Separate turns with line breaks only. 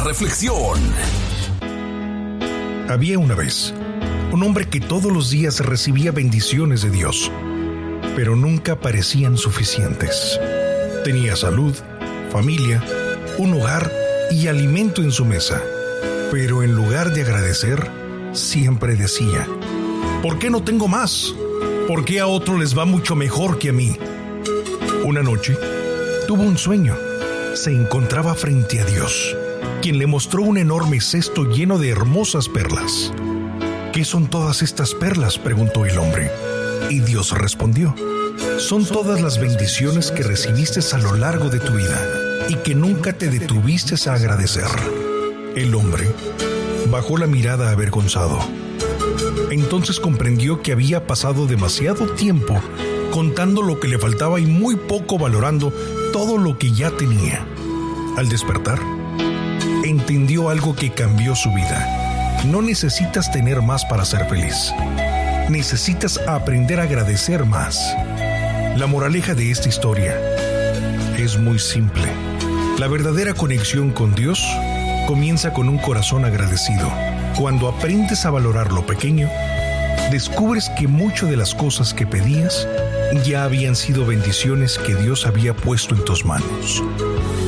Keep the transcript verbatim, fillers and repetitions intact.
reflexión.
Había una vez un hombre que todos los días recibía bendiciones de Dios, pero nunca parecían suficientes. Tenía salud, familia, un hogar y alimento en su mesa, pero en lugar de agradecer, siempre decía: ¿por qué no tengo más? ¿Por qué a otros les va mucho mejor que a mí? Una noche, tuvo un sueño. Se encontraba frente a Dios, quien le mostró un enorme cesto lleno de hermosas perlas. ¿Qué son todas estas perlas?, preguntó el hombre. Y Dios respondió: son todas las bendiciones que recibiste a lo largo de tu vida y que nunca te detuviste a agradecer. El hombre bajó la mirada avergonzado. Entonces comprendió que había pasado demasiado tiempo contando lo que le faltaba y muy poco valorando todo lo que ya tenía. Al despertar, entendió algo que cambió su vida. No necesitas tener más para ser feliz. Necesitas aprender a agradecer más. La moraleja de esta historia es muy simple. La verdadera conexión con Dios comienza con un corazón agradecido. Cuando aprendes a valorar lo pequeño, descubres que muchas de las cosas que pedías ya habían sido bendiciones que Dios había puesto en tus manos.